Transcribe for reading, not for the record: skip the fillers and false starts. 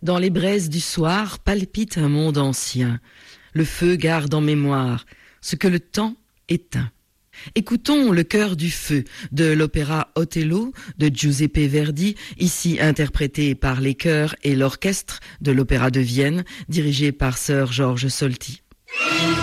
Dans les braises du soir palpite un monde ancien. Le feu garde en mémoire ce que le temps éteint. Écoutons Le cœur du feu de l'opéra Othello de Giuseppe Verdi, ici interprété par les chœurs et l'orchestre de l'Opéra de Vienne, dirigé par Sir George Solti.